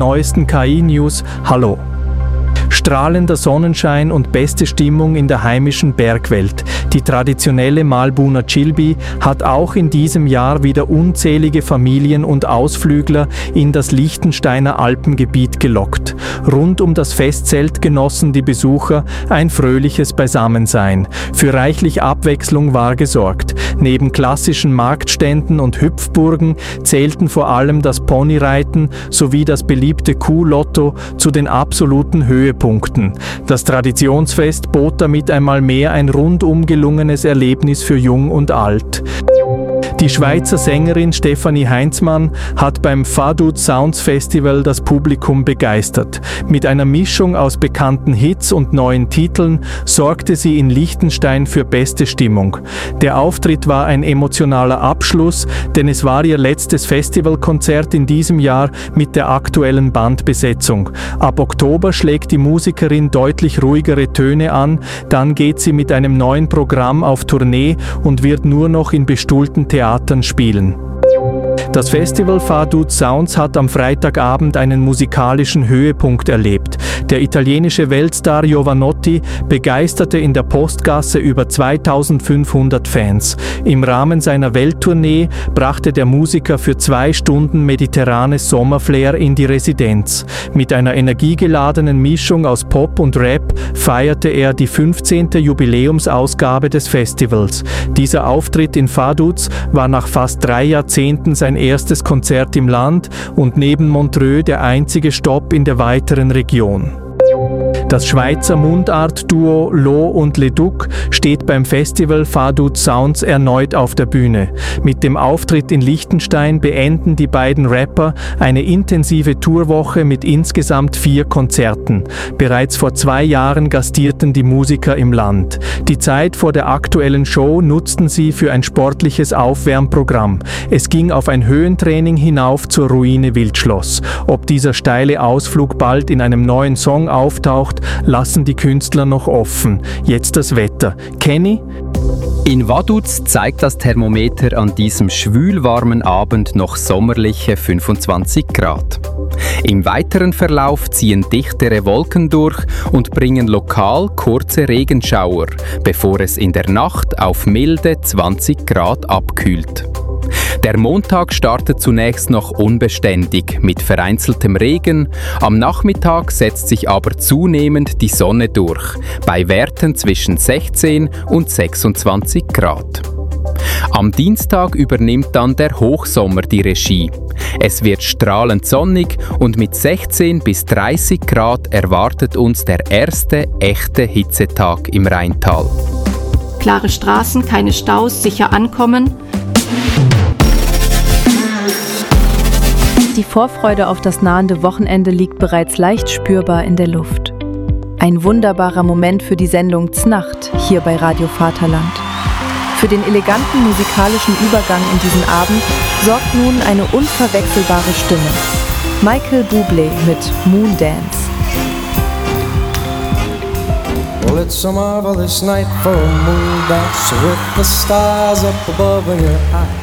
neuesten KI-News. Hallo! Strahlender Sonnenschein und beste Stimmung in der heimischen Bergwelt. Die traditionelle Malbuner Chilbi hat auch in diesem Jahr wieder unzählige Familien und Ausflügler in das Liechtensteiner Alpengebiet gelockt. Rund um das Festzelt genossen die Besucher ein fröhliches Beisammensein. Für reichlich Abwechslung war gesorgt. Neben klassischen Marktständen und Hüpfburgen zählten vor allem das Ponyreiten sowie das beliebte Kuhlotto zu den absoluten Höhepunkten. Das Traditionsfest bot damit einmal mehr ein rundum gelungenes Erlebnis für Jung und Alt. Die Schweizer Sängerin Stefanie Heinzmann hat beim Vaduz Sounds Festival das Publikum begeistert. Mit einer Mischung aus bekannten Hits und neuen Titeln sorgte sie in Liechtenstein für beste Stimmung. Der Auftritt war ein emotionaler Abschluss, denn es war ihr letztes Festivalkonzert in diesem Jahr mit der aktuellen Bandbesetzung. Ab Oktober schlägt die Musikerin deutlich ruhigere Töne an, dann geht sie mit einem neuen Programm auf Tournee und wird nur noch in bestuhlten Theatern spielen. Das Festival Vaduz Sounds hat am Freitagabend einen musikalischen Höhepunkt erlebt. Der italienische Weltstar Jovanotti begeisterte in der Postgasse über 2500 Fans. Im Rahmen seiner Welttournee brachte der Musiker für 2 Stunden mediterranes Sommerflair in die Residenz. Mit einer energiegeladenen Mischung aus Pop und Rap feierte er die 15. Jubiläumsausgabe des Festivals. Dieser Auftritt in Vaduz war nach fast 3 Jahrzehnten sein erstes Konzert im Land und neben Montreux der einzige Stopp in der weiteren Region. Das Schweizer Mundart-Duo Lo und Leduc steht beim Festival Vaduz Sounds erneut auf der Bühne. Mit dem Auftritt in Liechtenstein beenden die beiden Rapper eine intensive Tourwoche mit insgesamt 4 Konzerten. Bereits vor 2 Jahren gastierten die Musiker im Land. Die Zeit vor der aktuellen Show nutzten sie für ein sportliches Aufwärmprogramm. Es ging auf ein Höhentraining hinauf zur Ruine Wildschloss. Ob dieser steile Ausflug bald in einem neuen Song auftaucht, lassen die Künstler noch offen. Jetzt das Wetter. Kenny? In Vaduz zeigt das Thermometer an diesem schwülwarmen Abend noch sommerliche 25 Grad. Im weiteren Verlauf ziehen dichtere Wolken durch und bringen lokal kurze Regenschauer, bevor es in der Nacht auf milde 20 Grad abkühlt. Der Montag startet zunächst noch unbeständig mit vereinzeltem Regen, am Nachmittag setzt sich aber zunehmend die Sonne durch, bei Werten zwischen 16 und 26 Grad. Am Dienstag übernimmt dann der Hochsommer die Regie. Es wird strahlend sonnig und mit 16 bis 30 Grad erwartet uns der erste echte Hitzetag im Rheintal. Klare Straßen, keine Staus, sicher ankommen. Die Vorfreude auf das nahende Wochenende liegt bereits leicht spürbar in der Luft. Ein wunderbarer Moment für die Sendung Znacht hier bei Radio Vaterland. Für den eleganten musikalischen Übergang in diesen Abend sorgt nun eine unverwechselbare Stimme. Michael Bublé mit Moon Dance. Well, it's a marvelous night for a moon dance with the stars up above in your eyes.